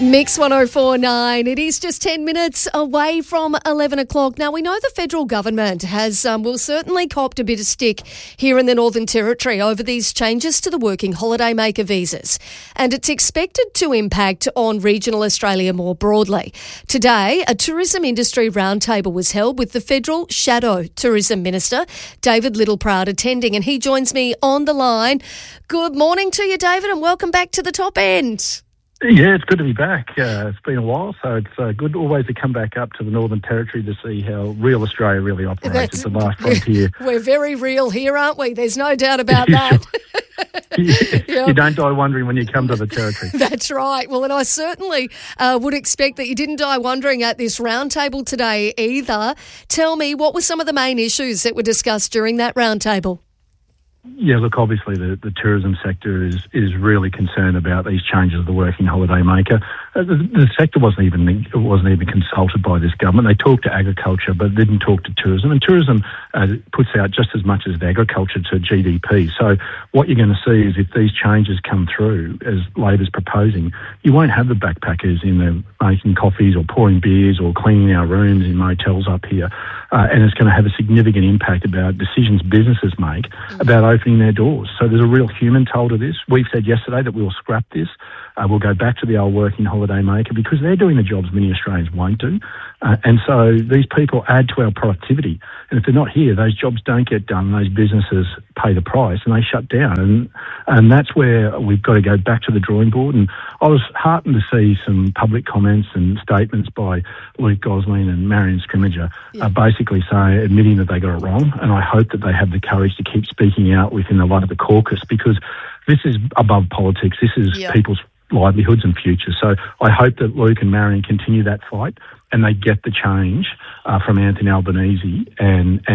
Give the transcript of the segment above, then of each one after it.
Mix 104.9. It is just 10 minutes away from 11 o'clock. Now, we know the federal government has will certainly copped a bit of stick here in the Northern Territory over these changes to the working holiday maker visas. And it's expected to impact on regional Australia more broadly. Today, a tourism industry roundtable was held with the Federal Shadow Tourism Minister, David Littleproud, attending, and he joins me on the line. Good morning to you, David, and welcome back to the Top End. Yeah, it's good to be back. It's been a while, so it's good always to come back up to the Northern Territory to see how real Australia really operates. It's the last frontier. We're very real here, aren't we? There's no doubt about that. Yeah. You don't die wondering when you come to the Territory. That's right. Well, and I certainly would expect that you didn't die wondering at this roundtable today either. Tell me, what were some of the main issues that were discussed during that roundtable? Yeah, look, obviously the tourism sector is really concerned about these changes of the working holiday maker. The sector wasn't even consulted by this government. They talked to agriculture, but didn't talk to tourism. And tourism puts out just as much as agriculture to GDP. So what you're going to see is if these changes come through, as Labor's proposing, you won't have the backpackers in there making coffees or pouring beers or cleaning our rooms in motels up here. And it's going to have a significant impact about decisions businesses make about opening their doors. So there's a real human toll to this. We've said yesterday that we'll scrap this. We'll go back to the old working holiday maker because they're doing the jobs many Australians won't do. And so these people add to our productivity. And if they're not here, those jobs don't get done. Those businesses pay the price and they shut down. And that's where we've got to go back to the drawing board. And I was heartened to see some public comments and statements by Luke Gosling and Marion Scrimmager basically admitting that they got it wrong. And I hope that they have the courage to keep speaking out within the light of the caucus, because this is above politics. This is people's livelihoods and future. So I hope that Luke and Marion continue that fight and they get the change from Anthony Albanese and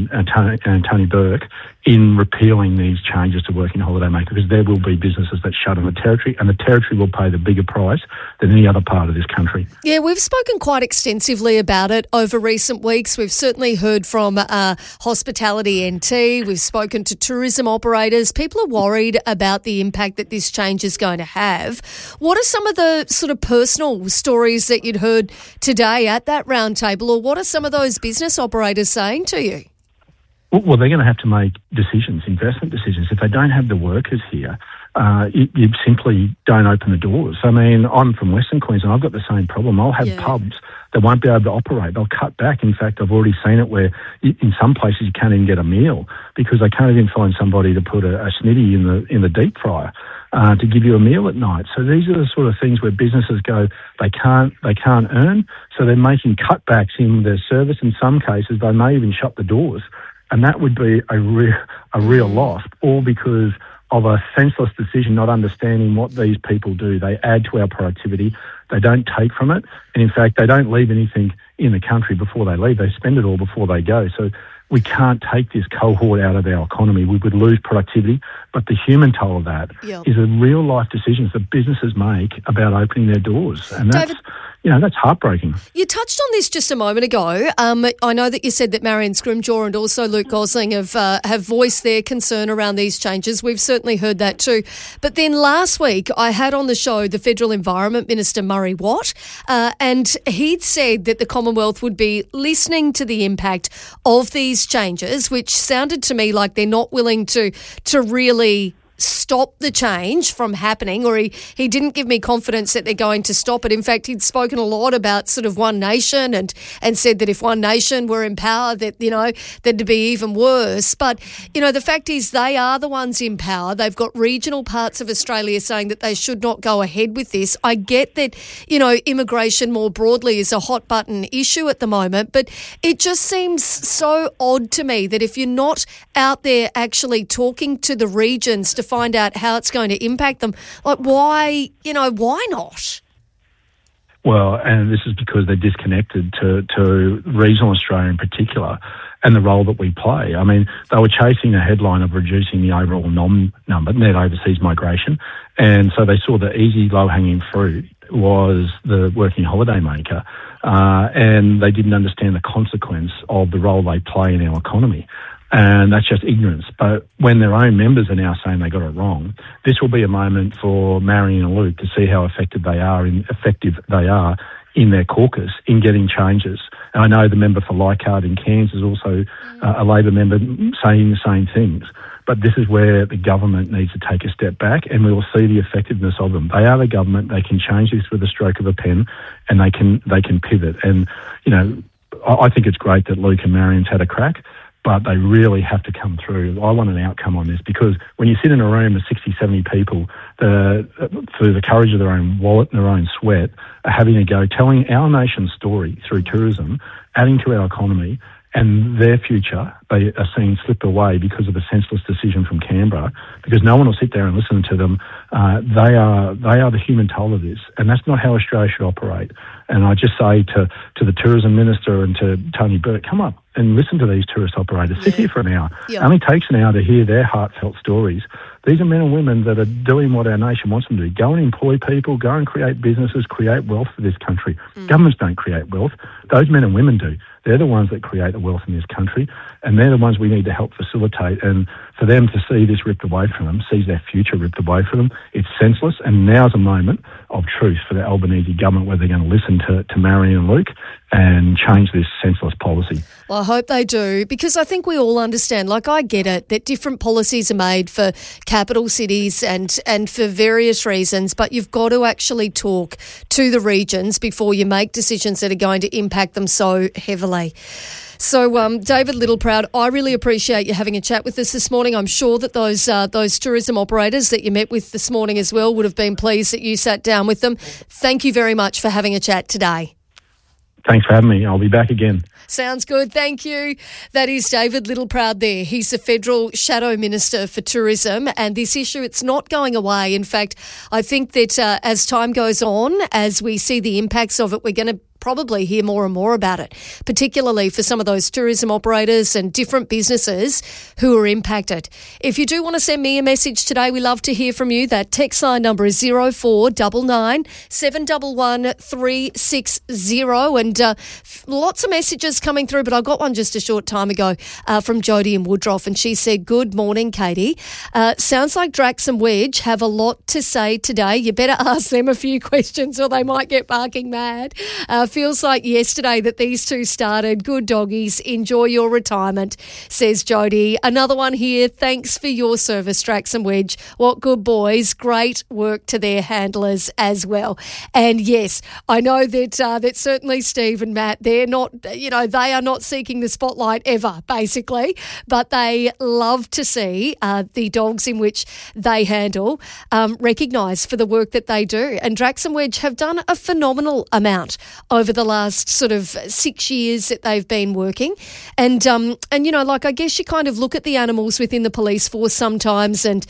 Tony Burke in repealing these changes to working holiday maker, because there will be businesses that shut in the Territory, and the Territory will pay the bigger price than any other part of this country. Yeah, we've spoken quite extensively about it over recent weeks. We've certainly heard from Hospitality NT. We've spoken to tourism operators. People are worried about the impact that this change is going to have. What are some of the sort of personal stories that you'd heard today at that roundtable, or what are some of those business operators saying to you? Well, they're going to have to make decisions, investment decisions. If they don't have the workers here, you simply don't open the doors. I mean, I'm from Western Queensland. I've got the same problem. I'll have pubs that won't be able to operate. They'll cut back. In fact, I've already seen it where in some places you can't even get a meal because they can't even find somebody to put a snitty in the deep fryer to give you a meal at night. So these are the sort of things where businesses go, they can't earn, so they're making cutbacks in their service. In some cases, they may even shut the doors. And that would be a real loss, all because of a senseless decision, not understanding what these people do. They add to our productivity. They don't take from it. And in fact, they don't leave anything in the country before they leave. They spend it all before they go. So we can't take this cohort out of our economy. We would lose productivity. But the human toll of that is a real life decisions that businesses make about opening their doors. And that's... David, that's heartbreaking. You touched on this just a moment ago. I know that you said that Marion Scrimgeour and also Luke Gosling have voiced their concern around these changes. We've certainly heard that too. But then last week I had on the show the Federal Environment Minister, Murray Watt, and he'd said that the Commonwealth would be listening to the impact of these changes, which sounded to me like they're not willing to really stop the change from happening, or he didn't give me confidence that they're going to stop it. In fact, he'd spoken a lot about sort of One Nation and said that if One Nation were in power, that, that'd be even worse. But, the fact is they are the ones in power. They've got regional parts of Australia saying that they should not go ahead with this. I get that, immigration more broadly is a hot button issue at the moment, but it just seems so odd to me that if you're not out there actually talking to the regions to find out how it's going to impact them, like why not? Well, and this is because they're disconnected to regional Australia in particular and the role that we play. I mean, they were chasing a headline of reducing the overall NOM number, net overseas migration, and so they saw the easy low-hanging fruit was the working holiday maker, and they didn't understand the consequence of the role they play in our economy. And that's just ignorance. But when their own members are now saying they got it wrong, this will be a moment for Marion and Luke to see how effective they are in their caucus in getting changes. And I know the member for Leichhardt in Cairns is also a Labor member saying the same things. But this is where the government needs to take a step back, and we will see the effectiveness of them. They are the government. They can change this with a stroke of a pen, and they can pivot. And, you know, I think it's great that Luke and Marion's had a crack, but they really have to come through. I want an outcome on this, because when you sit in a room of 60, 70 people, through the courage of their own wallet and their own sweat, are having a go, telling our nation's story through tourism, adding to our economy, and their future, they are seeing slip away because of a senseless decision from Canberra, because no one will sit there and listen to them. They are the human toll of this, and that's not how Australia should operate. And I just say to the Tourism Minister and to Tony Burke, come up and listen to these tourist operators. Sit here for an hour. It only takes an hour to hear their heartfelt stories. These are men and women that are doing what our nation wants them to do. Go and employ people, go and create businesses, create wealth for this country. Governments don't create wealth. Those men and women do. They're the ones that create the wealth in this country, and they're the ones we need to help facilitate. And for them to see this ripped away from them, sees their future ripped away from them, it's senseless. And now's a moment of truth for the Albanese government, where they're going to listen to Marion and Luke and change this senseless policy. Well, I hope they do, because I think we all understand, like I get it, that different policies are made for capital cities and for various reasons, but you've got to actually talk to the regions before you make decisions that are going to impact them so heavily. So, David Littleproud, I really appreciate you having a chat with us this morning. I'm sure that those tourism operators that you met with this morning as well would have been pleased that you sat down with them. Thank you very much for having a chat today. Thanks for having me. I'll be back again. Sounds good. Thank you. That is David Littleproud there. He's the Federal Shadow Minister for Tourism, and this issue, it's not going away. In fact, I think that as time goes on, as we see the impacts of it, we're going to probably hear more and more about it, particularly for some of those tourism operators and different businesses who are impacted. If you do want to send me a message today, we love to hear from you. That text line number is 0499 711 360, and lots of messages coming through, but I got one just a short time ago from Jodie in Woodroffe, and she said, "Good morning, Katie. Sounds like Drax and Wedge have a lot to say today. You better ask them a few questions or they might get barking mad. Feels like yesterday that these two started. Good doggies. Enjoy your retirement," says Jodie. Another one here. "Thanks for your service, Drax and Wedge. What good boys. Great work to their handlers as well." And yes, I know that that certainly Steve and Matt, they're not, they are not seeking the spotlight ever, basically, but they love to see the dogs in which they handle recognised for the work that they do. And Drax and Wedge have done a phenomenal amount over the last sort of 6 years that they've been working. And I guess you kind of look at the animals within the police force sometimes and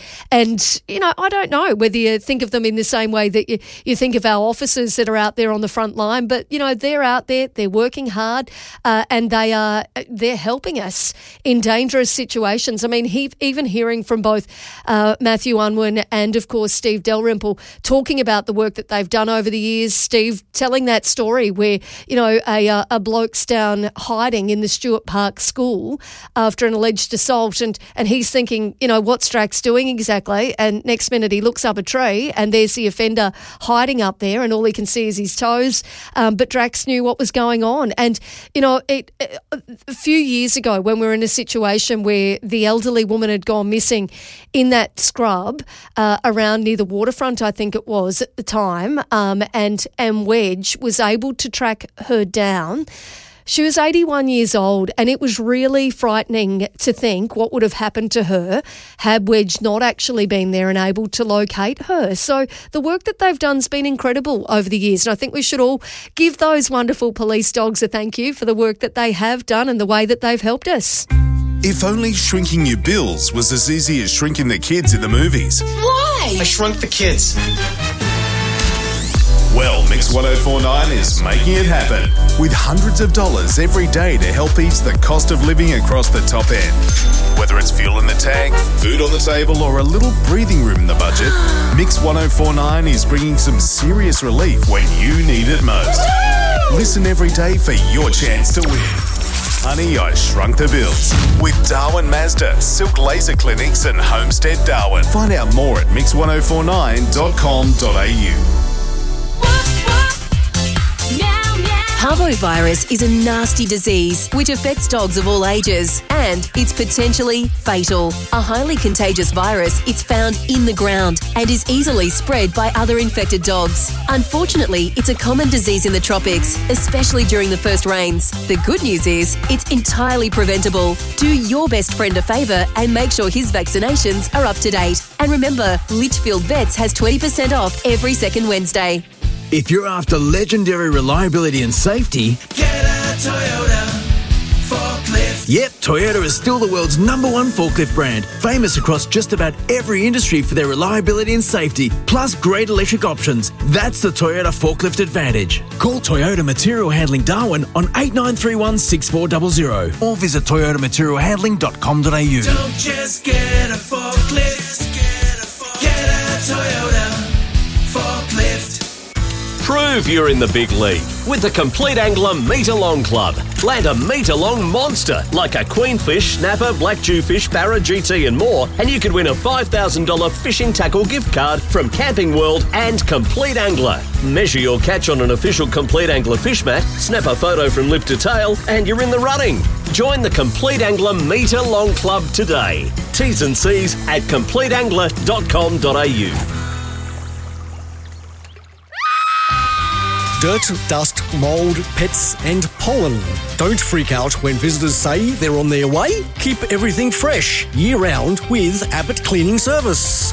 I don't know whether you think of them in the same way that you think of our officers that are out there on the front line, but, they're out there, they're working hard, and they're helping us in dangerous situations. I mean, even hearing from both Matthew Unwin and, of course, Steve Dalrymple talking about the work that they've done over the years, Steve telling that story where, a bloke's down hiding in the Stuart Park school after an alleged assault, and he's thinking, what's Drax doing exactly? And next minute he looks up a tree and there's the offender hiding up there, and all he can see is his toes. But Drax knew what was going on. And, a few years ago when we were in a situation where the elderly woman had gone missing in that scrub around near the waterfront, I think it was at the time, and Wedge was able to track her down. She was 81 years old, and it was really frightening to think what would have happened to her had Wedge not actually been there and able to locate her. So the work that they've done has been incredible over the years, and I think we should all give those wonderful police dogs a thank you for the work that they have done and the way that they've helped us. If only shrinking your bills was as easy as shrinking the kids in the movies. Why? I shrunk the kids. Well, Mix 1049 is making it happen with hundreds of dollars every day to help ease the cost of living across the top end. Whether it's fuel in the tank, food on the table, or a little breathing room in the budget, Mix 1049 is bringing some serious relief when you need it most. Listen every day for your chance to win. Honey, I Shrunk the Bills. With Darwin Mazda, Silk Laser Clinics and Homestead Darwin. Find out more at mix1049.com.au. Parvovirus is a nasty disease which affects dogs of all ages, and it's potentially fatal. A highly contagious virus, it's found in the ground and is easily spread by other infected dogs. Unfortunately, it's a common disease in the tropics, especially during the first rains. The good news is it's entirely preventable. Do your best friend a favour and make sure his vaccinations are up to date. And remember, Litchfield Vets has 20% off every second Wednesday. If you're after legendary reliability and safety, get a Toyota forklift. Yep, Toyota is still the world's #1 forklift brand, famous across just about every industry for their reliability and safety, plus great electric options. That's the Toyota Forklift Advantage. Call Toyota Material Handling Darwin on 8931 6400 or visit toyotamaterialhandling.com.au. Don't just get a forklift, get a Toyota forklift. Prove you're in the big league with the Complete Angler Metre-Long Club. Land a metre-long monster like a queenfish, snapper, black jewfish, barra, GT and more, and you could win a $5,000 fishing tackle gift card from Camping World and Complete Angler. Measure your catch on an official Complete Angler fish mat, snap a photo from lip to tail, and you're in the running. Join the Complete Angler Metre-Long Club today. T's and C's at completeangler.com.au. Dirt, dust, mould, pets and pollen. Don't freak out when visitors say they're on their way. Keep everything fresh year-round with Abbott Cleaning Service.